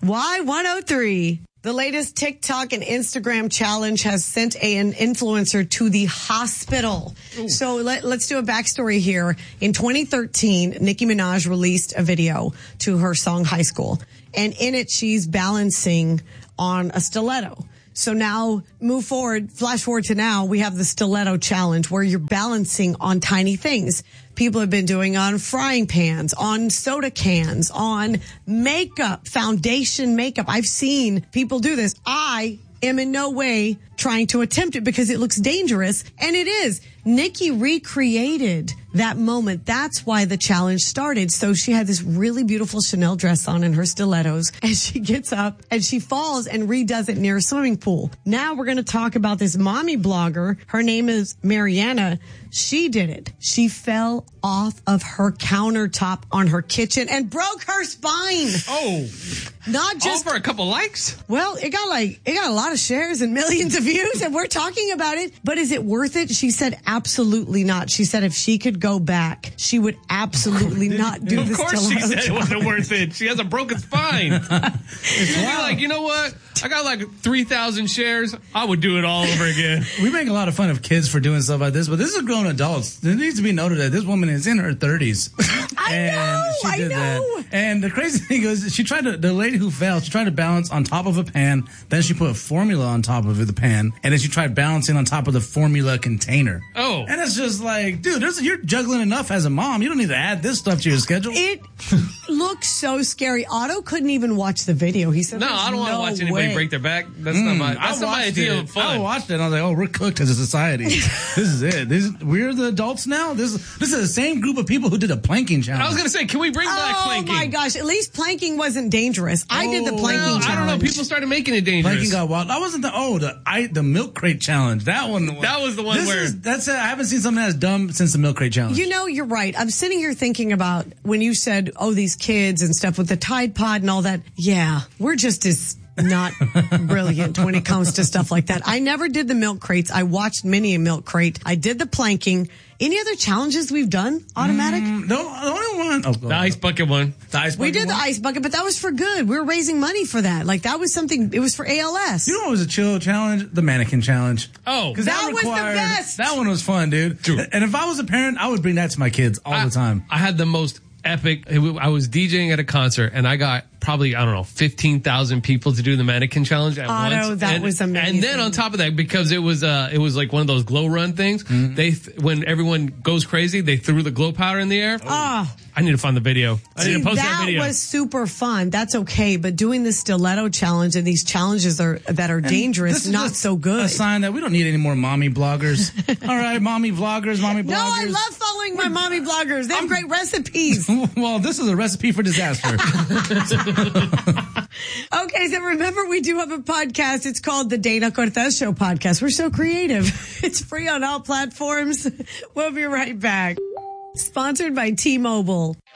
Y103. The latest TikTok and Instagram challenge has sent an influencer to the hospital. Ooh. So let's do a backstory here. In 2013, Nicki Minaj released a video to her song High School. And in it, she's balancing on a stiletto. So now, flash forward to now, we have the stiletto challenge where you're balancing on tiny things. People have been doing on frying pans, on soda cans, on makeup, foundation makeup. I've seen people do this. I am in no way trying to attempt it because it looks dangerous, and it is. Nicki recreated that moment. That's why the challenge started. So she had this really beautiful Chanel dress on in her stilettos, and she gets up and she falls and redoes it near a swimming pool. Now we're going to talk about this mommy blogger. Her name is Mariana. She did it. She fell off of her countertop on her kitchen and broke her spine. Oh, not just all for a couple likes. Well, it got a lot of shares and millions of views, and we're talking about it. But is it worth it? She said absolutely not. She said if she could go back, she would absolutely not do this. Of course she said it wasn't worth it. She has a broken spine. She'd be like, you know what? I got like 3,000 shares. I would do it all over again. We make a lot of fun of kids for doing stuff like this, but this is grown adults. It needs to be noted that this woman is in her 30s. I know. That. And the crazy thing is, the lady who fell, she tried to balance on top of a pan. Then she put a formula on top of the pan. And then she tried balancing on top of the formula container. Oh. And it's just like, dude, you're juggling enough as a mom. You don't need to add this stuff to your schedule. It looks so scary. Otto couldn't even watch the video. He said, no, I don't want to watch anybody break their back. That's not my idea of fun. I watched it and I was like, oh, we're cooked as a society. This is it. We're the adults now. This is the same group of people who did a planking challenge. I was going to say, can we bring back planking? Oh my gosh. At least planking wasn't dangerous. I did the planking challenge. I don't know. People started making it dangerous. Planking got wild. That wasn't the milk crate challenge. That one. That was the one I haven't seen something as dumb since the milk crate challenge. You know, you're right. I'm sitting here thinking about when you said, these kids and stuff with the Tide Pod and all that. Yeah, we're just as not brilliant when it comes to stuff like that. I never did the milk crates. I watched many a milk crate. I did the planking. Any other challenges we've done? Automatic? The only one. The ice bucket one. We did the ice bucket, but that was for good. We were raising money for that. Like, that was something, it was for ALS. You know what was a chill challenge? The mannequin challenge. Oh. That was the best. That one was fun, dude. True. And if I was a parent, I would bring that to my kids all the time. I had the most epic. I was DJing at a concert and I got probably, 15,000 people to do the mannequin challenge at once. That was amazing. And then on top of that, because it was like one of those glow run things, when everyone goes crazy, they threw the glow powder in the air. I need to find the video. I need to post that video. That was super fun. That's okay. But doing the stiletto challenge and these challenges that are dangerous, not so good. A sign that we don't need any more mommy bloggers. All right, mommy vloggers, mommy bloggers. No, I love following my mommy bloggers. They have great recipes. Well, this is a recipe for disaster. Okay, so remember, we do have a podcast. It's called the Dana Cortez Show Podcast. We're so creative. It's free on all platforms. We'll be right back. Sponsored by T-Mobile.